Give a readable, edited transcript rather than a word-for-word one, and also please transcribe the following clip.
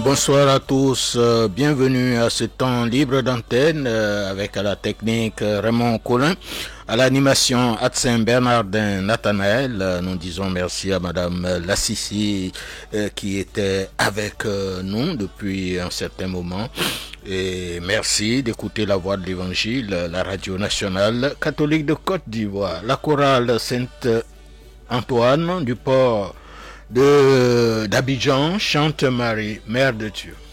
Bonsoir à tous, bienvenue à ce temps libre d'antenne avec à la technique Raymond Collin, à l'animation Adsin Bernardin Nathanaël. Nous disons merci à Madame Lassissi qui était avec nous depuis un certain moment. Et merci d'écouter la voix de l'Évangile, la radio nationale catholique de Côte d'Ivoire, la chorale Saint-Antoine du port d'Abidjan chante Marie, Mère de Dieu.